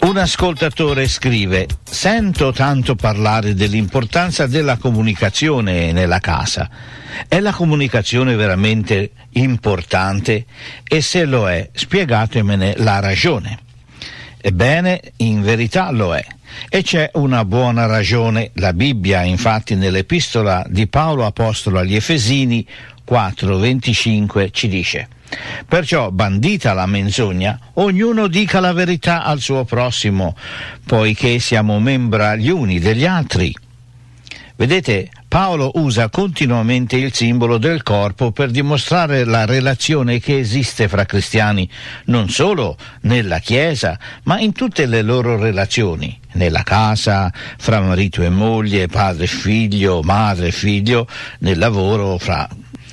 Un ascoltatore scrive: sento tanto parlare dell'importanza della comunicazione nella casa. È la comunicazione veramente importante? E se lo è, spiegatemene la ragione. Ebbene, in verità lo è. E c'è una buona ragione. La Bibbia, infatti, nell'epistola di Paolo Apostolo agli Efesini 4:25 ci dice: perciò, bandita la menzogna, ognuno dica la verità al suo prossimo, poiché siamo membra gli uni degli altri. Vedete, Paolo usa continuamente il simbolo del corpo per dimostrare la relazione che esiste fra cristiani, non solo nella Chiesa, ma in tutte le loro relazioni, nella casa, fra marito e moglie, padre e figlio, madre e figlio, nel lavoro, fra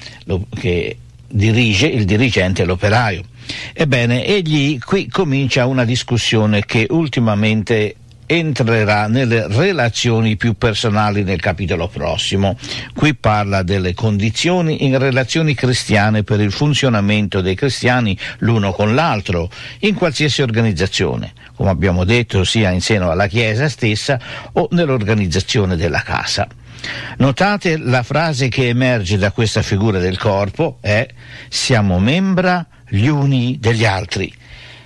che dirige il dirigente e l'operaio. Ebbene, egli qui comincia una discussione che ultimamente entrerà nelle relazioni più personali nel capitolo prossimo. Qui parla delle condizioni in relazioni cristiane per il funzionamento dei cristiani l'uno con l'altro, in qualsiasi organizzazione, come abbiamo detto, sia in seno alla Chiesa stessa o nell'organizzazione della casa. Notate la frase che emerge da questa figura del corpo è: siamo membra gli uni degli altri.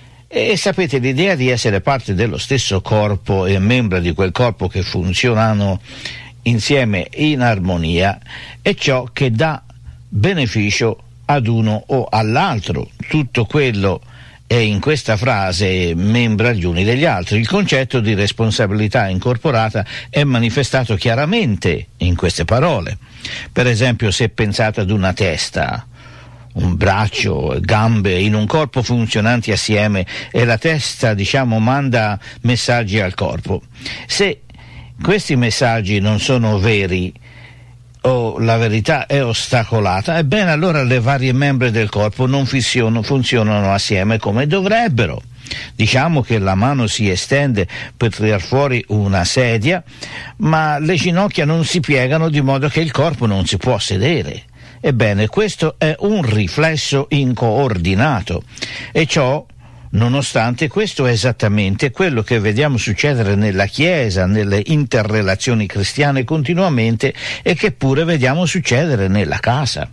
E sapete, l'idea di essere parte dello stesso corpo e membra di quel corpo che funzionano insieme in armonia è ciò che dà beneficio ad uno o all'altro. Tutto quello è in questa frase: membra gli uni degli altri. Il concetto di responsabilità incorporata è manifestato chiaramente in queste parole. Per esempio, se pensate ad una testa, un braccio, gambe in un corpo funzionanti assieme, e la testa, manda messaggi al corpo. Se questi messaggi non sono veri o la verità è ostacolata, ebbene allora le varie membra del corpo non funzionano assieme come dovrebbero. Diciamo che la mano si estende per tirar fuori una sedia, ma le ginocchia non si piegano di modo che il corpo non si può sedere. Ebbene, questo è un riflesso incoordinato, e ciò nonostante questo è esattamente quello che vediamo succedere nella Chiesa, nelle interrelazioni cristiane continuamente, e che pure vediamo succedere nella casa.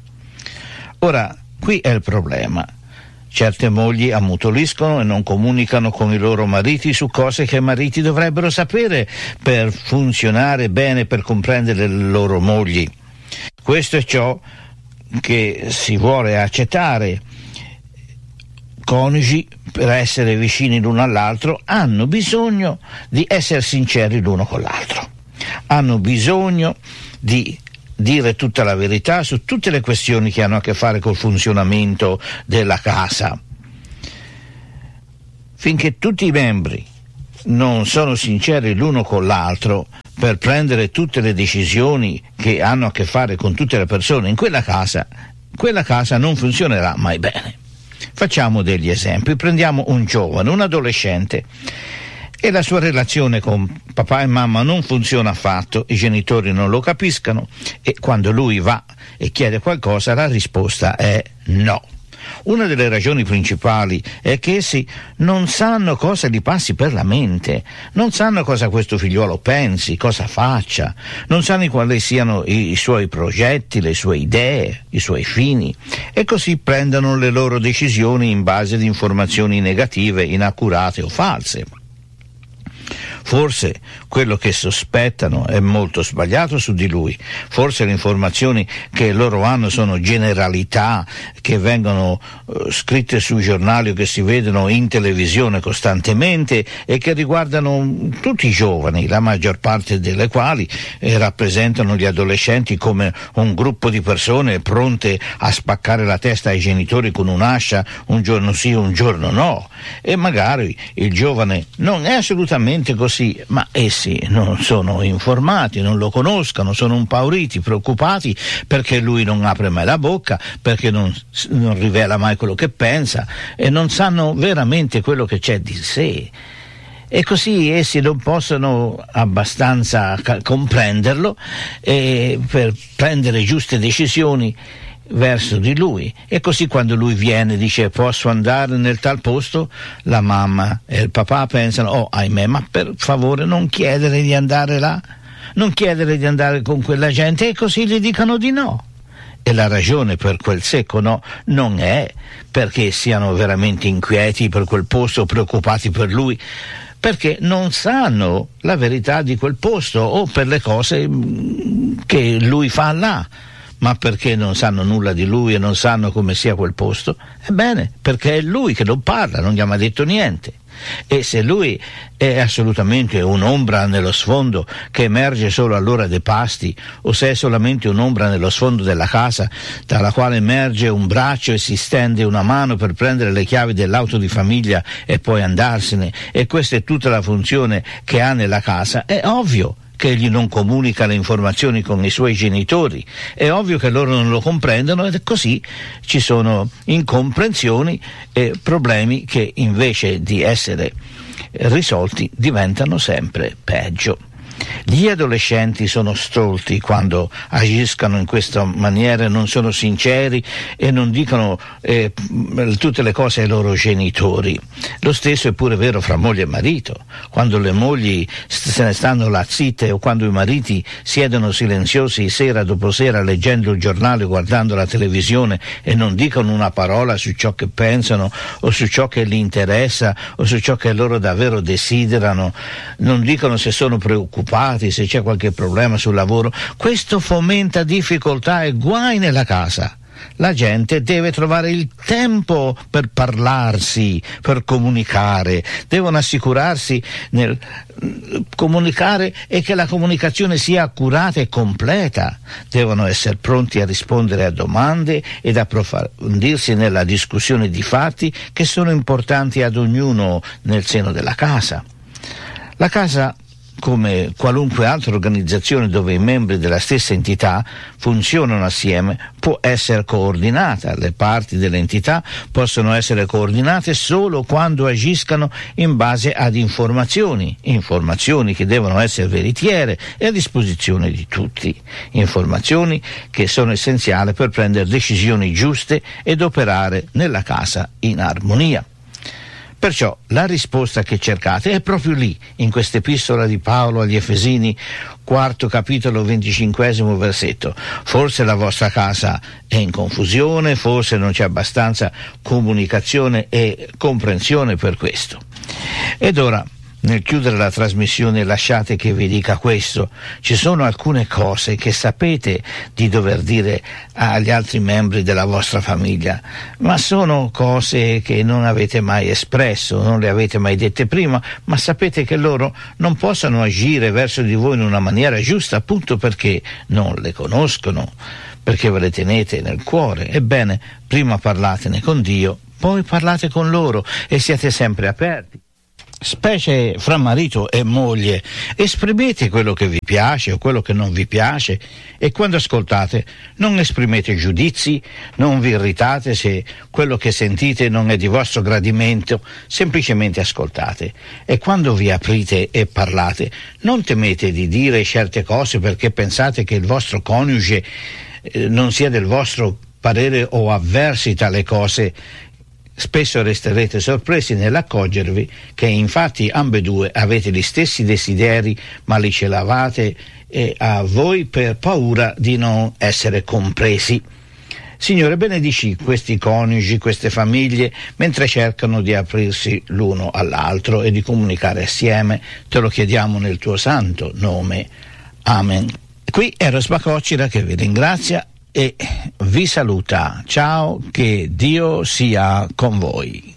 Ora, qui è il problema. Certe mogli ammutoliscono e non comunicano con i loro mariti su cose che i mariti dovrebbero sapere per funzionare bene, per comprendere le loro mogli. Questo è ciò che si vuole accettare. Coniugi, per essere vicini l'uno all'altro, hanno bisogno di essere sinceri l'uno con l'altro, hanno bisogno di dire tutta la verità su tutte le questioni che hanno a che fare col funzionamento della casa. Finché tutti i membri non sono sinceri l'uno con l'altro per prendere tutte le decisioni che hanno a che fare con tutte le persone in quella casa non funzionerà mai bene. Facciamo degli esempi. Prendiamo un giovane, un adolescente, e la sua relazione con papà e mamma non funziona affatto, i genitori non lo capiscono, e quando lui va e chiede qualcosa la risposta è no. Una delle ragioni principali è che essi non sanno cosa gli passi per la mente, non sanno cosa questo figliuolo pensi, cosa faccia, non sanno quali siano i suoi progetti, le sue idee, i suoi fini, e così prendono le loro decisioni in base ad informazioni negative, inaccurate o false. Forse quello che sospettano è molto sbagliato su di lui, forse le informazioni che loro hanno sono generalità che vengono scritte sui giornali o che si vedono in televisione costantemente e che riguardano tutti i giovani, la maggior parte delle quali rappresentano gli adolescenti come un gruppo di persone pronte a spaccare la testa ai genitori con un'ascia un giorno sì, un giorno no, e magari il giovane non è assolutamente così, ma essi non sono informati, non lo conoscono, sono impauriti, preoccupati perché lui non apre mai la bocca, perché non rivela mai quello che pensa e non sanno veramente quello che c'è di sé. E così essi non possono abbastanza comprenderlo per prendere giuste decisioni, verso di lui, e così quando lui viene dice posso andare nel tal posto, la mamma e il papà pensano oh ahimè, ma per favore non chiedere di andare là, non chiedere di andare con quella gente, e così gli dicono di no. E la ragione per quel secco no non è perché siano veramente inquieti per quel posto, preoccupati per lui, perché non sanno la verità di quel posto o per le cose che lui fa là, ma perché non sanno nulla di lui e non sanno come sia quel posto? Ebbene, perché è lui che non parla, non gli ha mai detto niente. E se lui è assolutamente un'ombra nello sfondo che emerge solo all'ora dei pasti, o se è solamente un'ombra nello sfondo della casa dalla quale emerge un braccio e si stende una mano per prendere le chiavi dell'auto di famiglia e poi andarsene, e questa è tutta la funzione che ha nella casa, è ovvio che egli non comunica le informazioni con i suoi genitori, è ovvio che loro non lo comprendono, ed è così ci sono incomprensioni e problemi che invece di essere risolti diventano sempre peggio. Gli adolescenti sono stolti quando agiscono in questa maniera, non sono sinceri e non dicono tutte le cose ai loro genitori. Lo stesso è pure vero fra moglie e marito, quando le mogli se ne stanno là zitte, o quando i mariti siedono silenziosi sera dopo sera leggendo il giornale o guardando la televisione e non dicono una parola su ciò che pensano o su ciò che li interessa o su ciò che loro davvero desiderano, non dicono se sono preoccupati, se c'è qualche problema sul lavoro. Questo fomenta difficoltà e guai nella casa. La gente deve trovare il tempo per parlarsi, per comunicare, devono assicurarsi nel comunicare e che la comunicazione sia accurata e completa, devono essere pronti a rispondere a domande ed approfondirsi nella discussione di fatti che sono importanti ad ognuno nel seno della casa. La casa, come qualunque altra organizzazione dove i membri della stessa entità funzionano assieme, può essere coordinata. Le parti dell'entità possono essere coordinate solo quando agiscano in base ad informazioni che devono essere veritiere e a disposizione di tutti, informazioni che sono essenziali per prendere decisioni giuste ed operare nella casa in armonia. Perciò la risposta che cercate è proprio lì, in questa epistola di Paolo agli Efesini, 4 capitolo 25 versetto. Forse la vostra casa è in confusione, forse non c'è abbastanza comunicazione e comprensione per questo. Ed ora, nel chiudere la trasmissione, lasciate che vi dica questo: ci sono alcune cose che sapete di dover dire agli altri membri della vostra famiglia, ma sono cose che non avete mai espresso, non le avete mai dette prima, ma sapete che loro non possano agire verso di voi in una maniera giusta appunto perché non le conoscono, perché ve le tenete nel cuore. Ebbene, prima parlatene con Dio, poi parlate con loro e siate sempre aperti. Specie fra marito e moglie, esprimete quello che vi piace o quello che non vi piace, e quando ascoltate non esprimete giudizi, non vi irritate se quello che sentite non è di vostro gradimento, semplicemente ascoltate. E quando vi aprite e parlate, non temete di dire certe cose perché pensate che il vostro coniuge non sia del vostro parere o avversi tale cose. Spesso resterete sorpresi nell'accorgervi che infatti ambedue avete gli stessi desideri, ma li celavate a voi per paura di non essere compresi. Signore, benedici questi coniugi, queste famiglie, mentre cercano di aprirsi l'uno all'altro e di comunicare assieme. Te lo chiediamo nel tuo santo nome. Amen. Qui è Eros Bacocira che vi ringrazia e vi saluta. Ciao, che Dio sia con voi.